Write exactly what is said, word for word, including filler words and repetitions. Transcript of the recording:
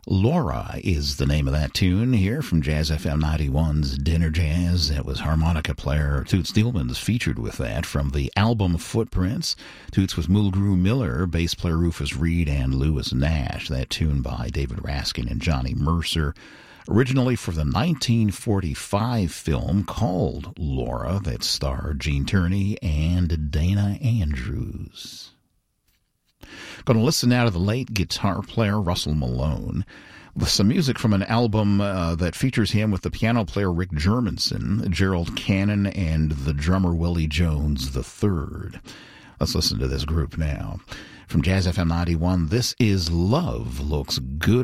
Laura is the name of that tune here from Jazz F M ninety-one's Dinner Jazz. That was harmonica player Toots Thielemans featured with that from the album Footprints. Toots with Mulgrew Miller, bass player Rufus Reed, and Lewis Nash. That tune by David Raskin and Johnny Mercer. Originally for the nineteen forty-five film called Laura that starred Gene Tierney and Dana Andrews. Going to listen now to the late guitar player Russell Malone with some music from an album uh, that features him with the piano player Rick Germanson, Gerald Cannon, and the drummer Willie Jones the third. Let's listen to this group now. From Jazz F M ninety-one, this is Love Looks Good